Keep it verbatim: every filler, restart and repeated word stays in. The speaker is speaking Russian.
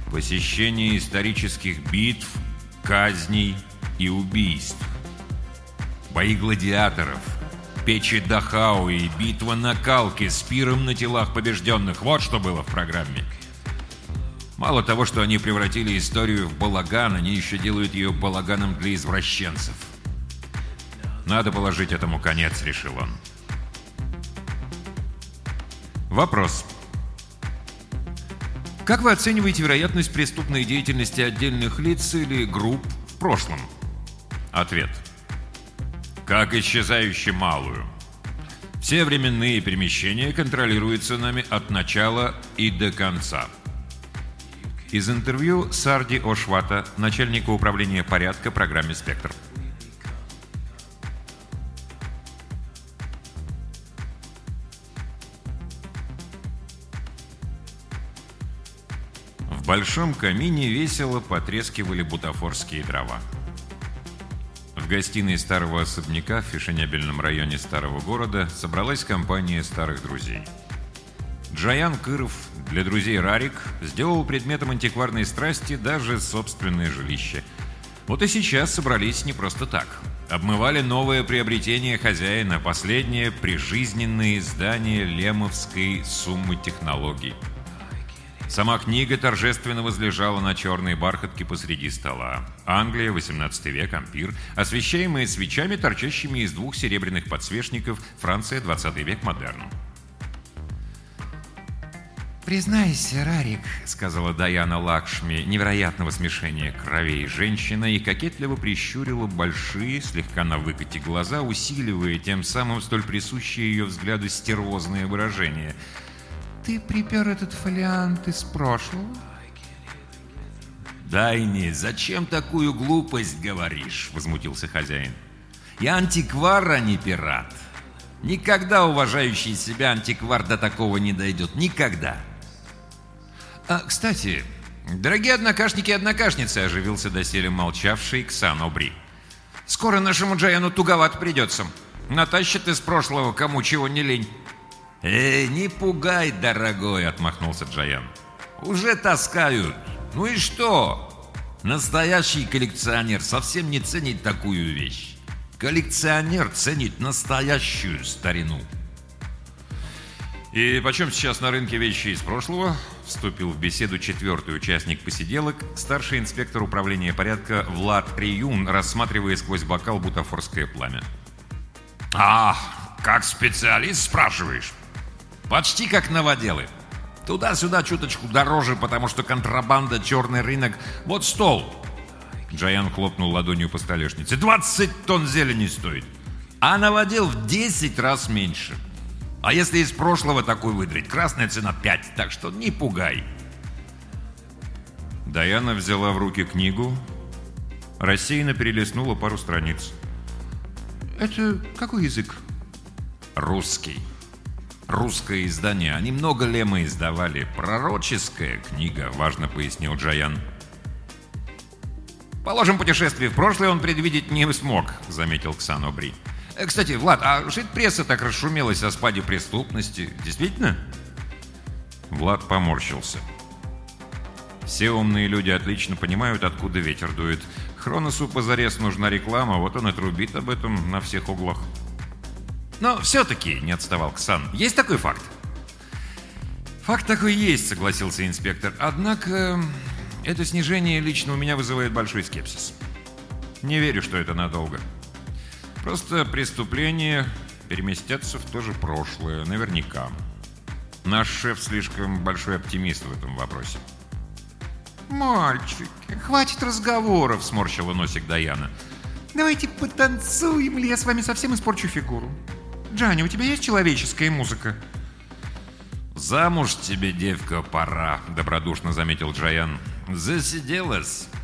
посещение исторических битв, казней и убийств, бои гладиаторов, печи Дахау и битва на Калке с пиром на телах побежденных. Вот что было в программе. Мало того, что они превратили историю в балаган, они еще делают ее балаганом для извращенцев. Надо положить этому конец, решил он. Вопрос. Как вы оцениваете вероятность преступной деятельности отдельных лиц или групп в прошлом? Ответ. Как исчезающе малую. Все временные перемещения контролируются нами от начала и до конца. Из интервью Сарди Ошвата, начальника управления порядка программе «Спектр». В большом камине весело потрескивали бутафорские дрова. В гостиной старого особняка в фешенебельном районе старого города собралась компания старых друзей. Джаян Кыров, для друзей Рарик, сделал предметом антикварной страсти даже собственное жилище. Вот и сейчас собрались не просто так. Обмывали новое приобретение хозяина, последнее прижизненное издание лемовской суммы технологий. Сама книга торжественно возлежала на черной бархатке посреди стола. Англия, восемнадцатый век, ампир, освещаемая свечами, торчащими из двух серебряных подсвечников. Франция, двадцатый век, модерн. «Признайся, Рарик», — сказала Даяна Лакшми, невероятного смешения кровей женщина, и кокетливо прищурила большие, слегка на выкате глаза, усиливая тем самым столь присущее ее взгляду стервозное выражение. «Ты припер этот фолиант из прошлого?» «Дайни, зачем такую глупость говоришь?» — возмутился хозяин. «Я антиквар, а не пират. Никогда уважающий себя антиквар до такого не дойдет. Никогда!» «А, кстати, дорогие однокашники и однокашницы», — оживился доселе молчавший Ксан Обри. «Скоро нашему Джаяну туговато придется. Натащит из прошлого, кому чего не лень». «Эй, не пугай, дорогой», — отмахнулся Джаян. «Уже таскают. Ну и что? Настоящий коллекционер совсем не ценит такую вещь. Коллекционер ценит настоящую старину». «И почем сейчас на рынке вещи из прошлого?» — вступил в беседу четвертый участник посиделок, старший инспектор управления порядка Влад Приюн, рассматривая сквозь бокал бутафорское пламя. «А, как специалист, спрашиваешь? Почти как новоделы. Туда-сюда чуточку дороже, потому что контрабанда, черный рынок. Вот стол». Джаян хлопнул ладонью по столешнице. «двадцать тонн зелени стоит. А новодел в десять раз меньше. А если из прошлого такой выдрать, красная цена пять, так что не пугай». Даяна взяла в руки книгу, рассеянно перелистнула пару страниц. «Это какой язык?» «Русский. Русское издание. Они много лема издавали. Пророческая книга», — важно пояснил Джаян. «Положим, путешествие в прошлое он предвидеть не смог», — заметил Ксан Обри. «Кстати, Влад, а что это пресса так расшумелась о спаде преступности? Действительно?» Влад поморщился. Все умные люди отлично понимают, откуда ветер дует. Хроносу позарез нужна реклама, вот он и трубит об этом на всех углах. «Но все-таки», — не отставал Ксан, — «есть такой факт?» «Факт такой есть», — согласился инспектор. «Однако это снижение лично у меня вызывает большой скепсис. Не верю, что это надолго. Просто преступления переместятся в то же прошлое, наверняка. Наш шеф слишком большой оптимист в этом вопросе». «Мальчики, хватит разговоров», — сморщила носик Даяна. «Давайте потанцуем, или я с вами совсем испорчу фигуру. Джанни, у тебя есть человеческая музыка?» «Замуж тебе, девка, пора», — добродушно заметил Джаян. «Засиделась.